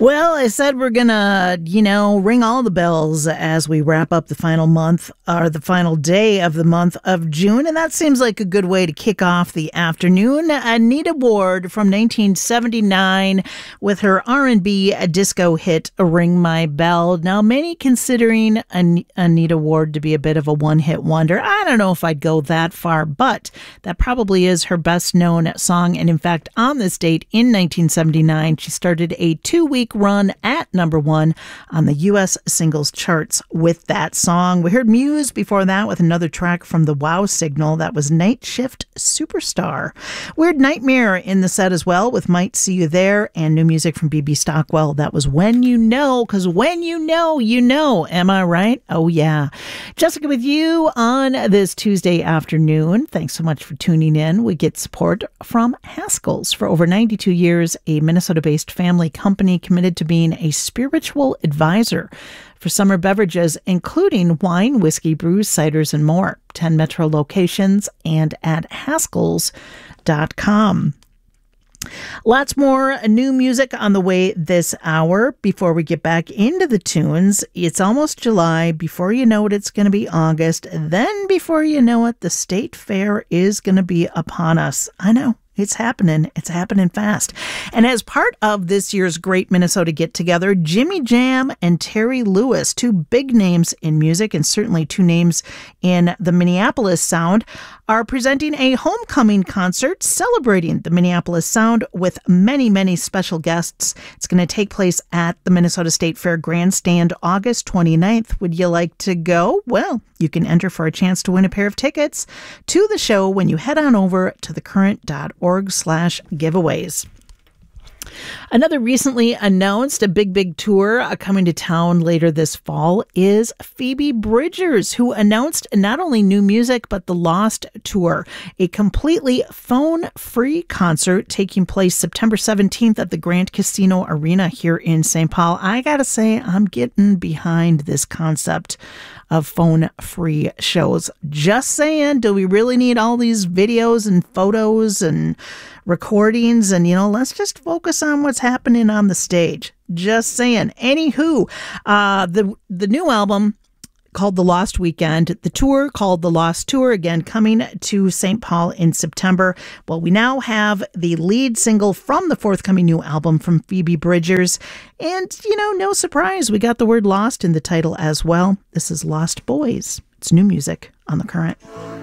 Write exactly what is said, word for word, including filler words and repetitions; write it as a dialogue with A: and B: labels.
A: Well, I said we're going to, you know, ring all the bells as we wrap up the final month or the final day of the month of June. And that seems like a good way to kick off the afternoon. Anita Ward from nineteen seventy-nine with her R and B disco hit, Ring My Bell. Now, many considering An- Anita Ward to be a bit of a one-hit wonder. I don't know if I'd go that far, but that probably is her best known song. And in fact, on this date in nineteen seventy-nine, she started a two-week run at number one on the U S singles charts with that song. We heard Muse before that with another track from the Wow Signal. That was Night Shift Superstar. Weird Nightmare in the set as well with Might See You There, and new music from B B Stockwell. That was When You Know, because when you know, you know. Am I right? Oh, yeah. Jessica with you on this Tuesday afternoon. Thanks so much for tuning in. We get support from Haskell's. For over ninety-two years, a Minnesota-based family company committed to being a spiritual advisor for summer beverages, including wine, whiskey, brews, ciders, and more. ten metro locations and at Haskells dot com. Lots more new music on the way this hour. Before we get back into the tunes, it's almost July. Before you know it, it's going to be August. Then before you know it, the state fair is going to be upon us. I know. It's happening. It's happening fast. And as part of this year's Great Minnesota Get Together, Jimmy Jam and Terry Lewis, two big names in music and certainly two names in the Minneapolis sound, are presenting a homecoming concert celebrating the Minneapolis sound with many, many special guests. It's going to take place at the Minnesota State Fair Grandstand August twenty-ninth. Would you like to go? Well, you can enter for a chance to win a pair of tickets to the show when you head on over to thecurrent.org slash giveaways. Another recently announced a big, big tour uh, coming to town later this fall is Phoebe Bridgers, who announced not only new music, but the Lost Tour, a completely phone-free concert taking place September seventeenth at the Grant Casino Arena here in Saint Paul. I gotta say, I'm getting behind this concept of phone-free shows. Just saying, do we really need all these videos and photos and recordings? And, you know, let's just focus on what's happening on the stage. Just saying. Anywho, uh, the the new album called The Lost Weekend, the tour called The Lost Tour, again, coming to Saint Paul in September. Well, we now have the lead single from the forthcoming new album from Phoebe Bridgers. And, you know, no surprise, we got the word lost in the title as well. This is Lost Boys. It's new music on The Current.